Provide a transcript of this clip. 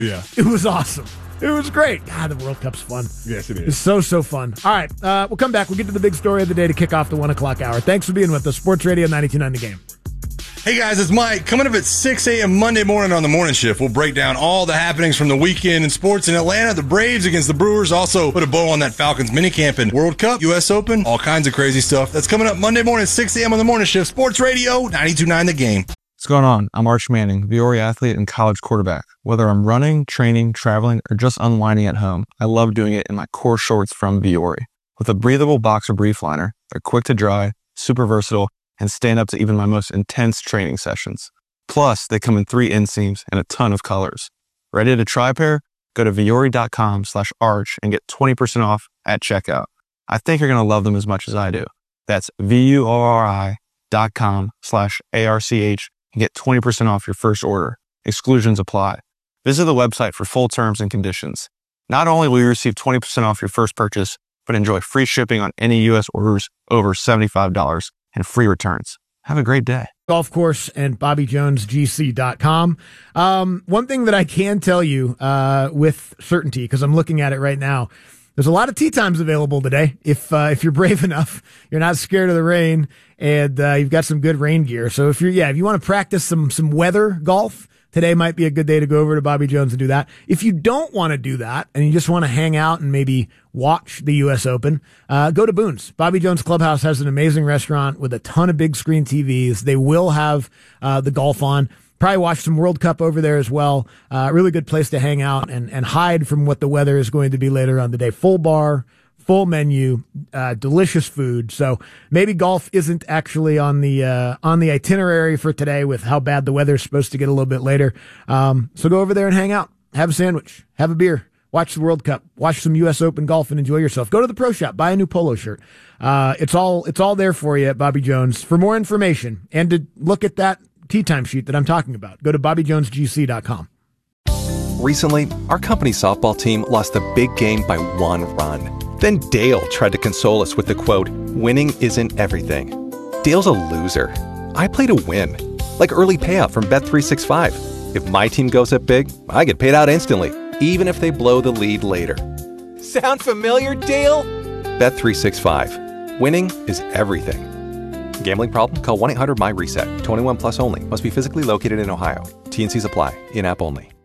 Yeah. It was awesome. It was great. God, the World Cup's fun. Yes, it It's is. so fun. All right, we'll come back. We'll get to the big story of the day to kick off the 1 o'clock hour. Thanks for being with us. Sports Radio 92.9 The Game. Hey guys, it's Mike. Coming up at 6 a.m. Monday morning on the morning shift, we'll break down all the happenings from the weekend in sports in Atlanta, the Braves against the Brewers, also put a bow on that Falcons minicamp and World Cup, U.S. Open, all kinds of crazy stuff. That's coming up Monday morning at 6 a.m. on the morning shift. Sports Radio 92.9 The Game. What's going on? I'm Arch Manning, Viore athlete and college quarterback. Whether I'm running, training, traveling, or just unwinding at home, I love doing it in my core shorts from Viore. With a breathable boxer brief liner, they're quick to dry, super versatile, and stand up to even my most intense training sessions. Plus, they come in 3 inseams and a ton of colors. Ready to try a pair? Go to viore.com/arch and get 20% off at checkout. I think you're going to love them as much as I do. That's viore.com/ARCH and get 20% off your first order. Exclusions apply. Visit the website for full terms and conditions. Not only will you receive 20% off your first purchase, but enjoy free shipping on any U.S. orders over $75 and free returns. Have a great day. Golf course and BobbyJonesGC.com. One thing that I can tell you with certainty, because I'm looking at it right now, there's a lot of tee times available today. If you're brave enough, you're not scared of the rain, and you've got some good rain gear. So if you want to practice some weather golf, today might be a good day to go over to Bobby Jones and do that. If you don't want to do that and you just want to hang out and maybe watch the U.S. Open, go to Boone's. Bobby Jones Clubhouse has an amazing restaurant with a ton of big screen TVs. They will have the golf on. Probably watch some World Cup over there as well. Really good place to hang out and hide from what the weather is going to be later on today. Full bar, full menu, delicious food. So maybe golf isn't actually on the itinerary for today with how bad the weather is supposed to get a little bit later. So go over there and hang out, have a sandwich, have a beer, watch the World Cup, watch some U.S. Open golf, and enjoy yourself. Go to the pro shop, buy a new polo shirt. It's all there for you at Bobby Jones. For more information and to look at that tee time sheet that I'm talking about, go to BobbyJonesGC.com. Recently, our company softball team lost a big game by 1 run. Then Dale tried to console us with the quote, "Winning isn't everything." Dale's a loser. I play to win. Like early payout from Bet365. If my team goes up big, I get paid out instantly, even if they blow the lead later. Sound familiar, Dale? Bet365. Winning is everything. Gambling problem? Call 1-800-MY-RESET. 21 plus only. Must be physically located in Ohio. T&Cs apply. In-app only.